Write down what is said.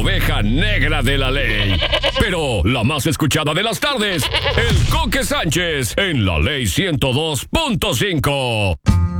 oveja negra de la ley. Pero la más escuchada de las tardes, el Coque Sánchez en la Ley 102.5.